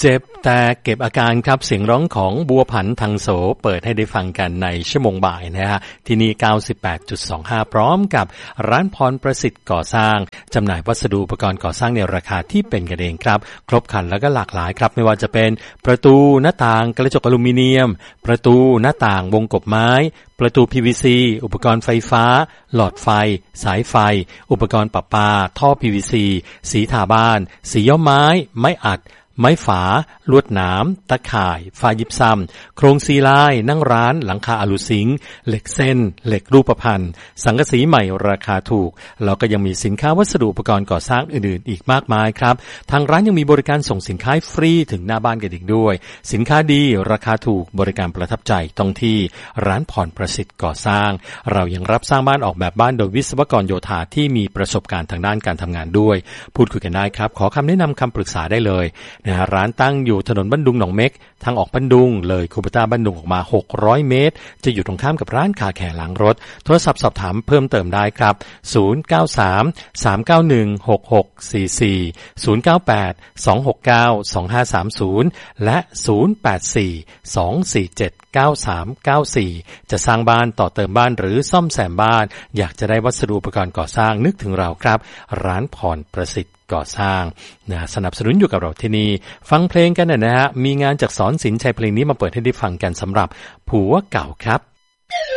จ็บแต่เก็บอาการครับเสียงร้องของบัวผันทังโสเปิดให้ได้ฟังกันในชั่วโมงบ่ายนะฮะที่นี่ 98.25 พร้อมกับร้านพรประสิทธิ์ก่อสร้างจำหน่ายวัสดุอุปกรณ์ก่อสร้างในราคาที่เป็นกันเองครับครบครันแล้วก็หลากหลายครับไม่ว่าจะเป็นประตูหน้าต่างกระจกอลูมิเนียมประตูหน้าต่างวงกบไม้ประตู PVC อุปกรณ์ไฟฟ้าหลอดไฟสายไฟอุปกรณ์ประปาท่อ PVC สีทาบ้านสีย้อมไม้ไม้อัดไม้ฝาลวดหนามตะข่ายฝ้ายิบซ้ำโครงซีลายนั่งร้านหลังคาอลูซิงค์เหล็กเส้นเหล็กรูปพรรณสังกะสีใหม่ราคาถูกแล้วก็ยังมีสินค้าวัสดุอุปกรณ์ก่อสร้างอื่นๆอีกมากมายครับทางร้านยังมีบริการส่งสินค้าฟรีถึงหน้าบ้านกันอีกด้วยสินค้าดีราคาถูกบริการประทับใจต้องที่ร้านพรประสิทธิ์ก่อสร้างเรายังรับสร้างบ้านออกแบบบ้านโดยวิศวกรโยธาที่มีประสบการณ์ทางด้านการทำงานด้วยพูดคุยกันได้ครับขอคำแนะนำคำปรึกษาได้เลยร้านตั้งอยู่ถนนบ้านดุงหนองเม็กทางออกบ้านดุงเลยคูปต้าบ้านดุงออกมา600เมตรจะอยู่ตรงข้ามกับร้านคาแคร์ล้างรถโทรศัพท์สอบถามเพิ่มเติมได้ครับ093 391 6644 098 269 2530และ084 247 9394จะสร้างบ้านต่อเติมบ้านหรือซ่อมแซมบ้านอยากจะได้วัสดุอุปกรณ์ก่อสร้างนึกถึงเราครับร้านพรประสิทธิ์ก่อสร้างนะสนับสนุนอยู่กับเราที่นี่ฟังเพลงกันนะฮะมีงานจากสอนศิลป์ชัยเพลงนี้มาเปิดให้ได้ฟังกันสำหรับผัวเก่าครับ